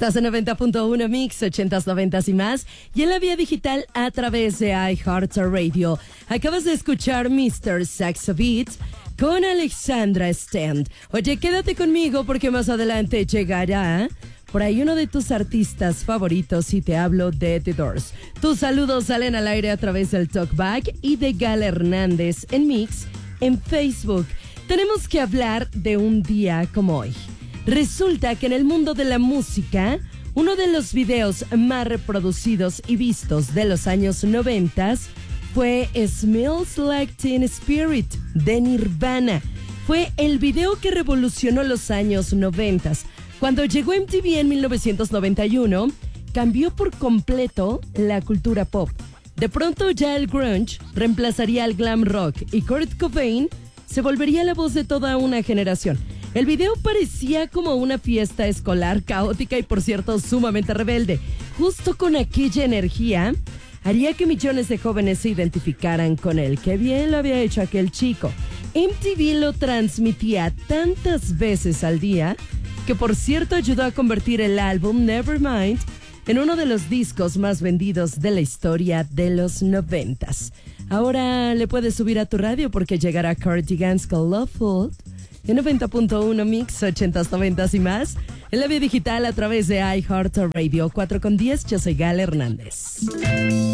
Estás en 90.1 Mix, 80s, 90s y más. Y en la vía digital a través de iHeartRadio. Acabas de escuchar Mr. Saxo Beats con Alexandra Stent. Oye, quédate conmigo porque más adelante llegará por ahí uno de tus artistas favoritos y te hablo de The Doors. Tus saludos salen al aire a través del Talkback y de Gal Hernández en Mix en Facebook. Tenemos que hablar de un día como hoy. Resulta que en el mundo de la música, uno de los videos más reproducidos y vistos de los años 90 fue Smells Like Teen Spirit de Nirvana. Fue el video que revolucionó los años 90. Cuando llegó MTV en 1991, cambió por completo la cultura pop. De pronto ya el grunge reemplazaría al glam rock y Kurt Cobain se volvería la voz de toda una generación. El video parecía como una fiesta escolar caótica y, por cierto, sumamente rebelde. Justo con aquella energía, haría que millones de jóvenes se identificaran con él. ¡Qué bien lo había hecho aquel chico! MTV lo transmitía tantas veces al día que, por cierto, ayudó a convertir el álbum Nevermind en uno de los discos más vendidos de la historia de los 90s. Ahora le puedes subir a tu radio porque llegará Cardigans con Loveful en 90.1 Mix, 80s, 90s y más. En la vía digital a través de iHeartRadio 4 con 10. Yo soy Gal Hernández.